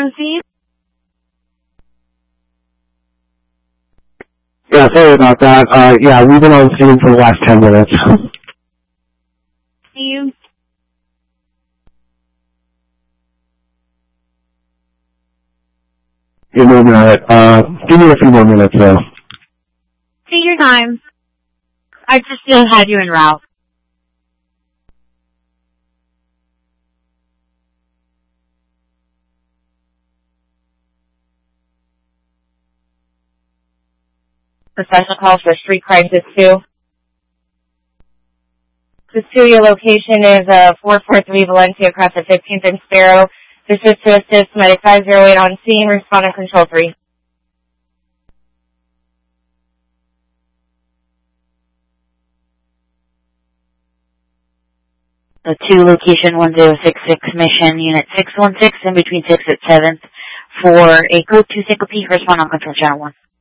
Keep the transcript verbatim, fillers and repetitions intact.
on scene? Yeah, sorry about that. Uh, yeah, we've been on scene for the last ten minutes. See you. You're moving on it. Uh, give me a few more minutes, though. Take your time. I just still had you en route. For special calls for street crisis two. This two, your location is uh, four four three Valencia across the fifteenth and Sparrow. This is to assist medic five zero eight on scene, respond on control three. The two, location one zero six six, mission unit six one six, in between sixth and seventh, for a code two single P, respond on control channel one.